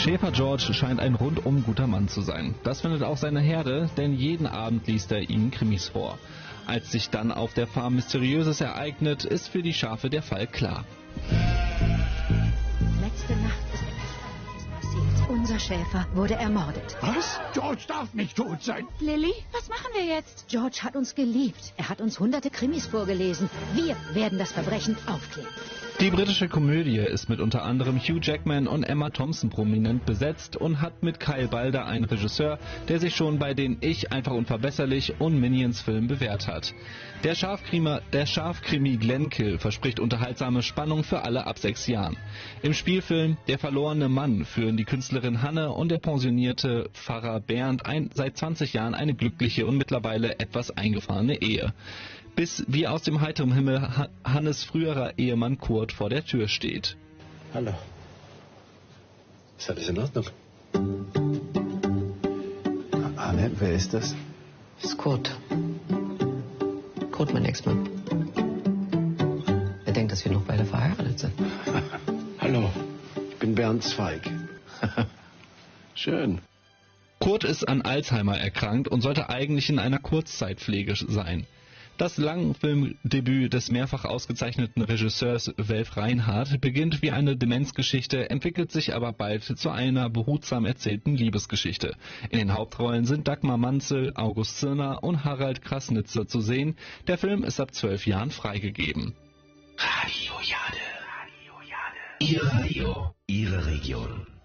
Schäfer George scheint ein rundum guter Mann zu sein. Das findet auch seine Herde, denn jeden Abend liest er ihnen Krimis vor. Als sich dann auf der Farm Mysteriöses ereignet, ist für die Schafe der Fall klar. Letzte Nacht ist etwas passiert. Unser Schäfer wurde ermordet. Was? George darf nicht tot sein. Lilly, was machen wir jetzt? George hat uns geliebt. Er hat uns hunderte Krimis vorgelesen. Wir werden das Verbrechen aufklären. Die britische Komödie ist mit unter anderem Hugh Jackman und Emma Thompson prominent besetzt und hat mit Kyle Balder einen Regisseur, der sich schon bei den Ich, einfach unverbesserlich und Minions-Filmen bewährt hat. Der Schafkrimi Glenkill verspricht unterhaltsame Spannung für alle ab 6 Jahren. Im Spielfilm Der verlorene Mann führen die Künstlerin Hanne und der pensionierte Pfarrer Bernd seit 20 Jahren eine glückliche und mittlerweile etwas eingefahrene Ehe. Bis wie aus dem heiteren Himmel Hannes früherer Ehemann Kurt vor der Tür steht. Hallo. Ist alles in Ordnung? Hanne, wer ist das? Das ist Kurt. Kurt, mein Ex-Mann. Er denkt, dass wir noch beide verheiratet sind. Hallo, ich bin Bernd Zweig. Schön. Kurt ist an Alzheimer erkrankt und sollte eigentlich in einer Kurzzeitpflege sein. Das Langfilmdebüt des mehrfach ausgezeichneten Regisseurs Welf Reinhardt beginnt wie eine Demenzgeschichte, entwickelt sich aber bald zu einer behutsam erzählten Liebesgeschichte. In den Hauptrollen sind Dagmar Manzel, August Zirner und Harald Krasnitzer zu sehen. Der Film ist ab 12 Jahren freigegeben. Radio Jade. Ihr Radio, Ihre Region.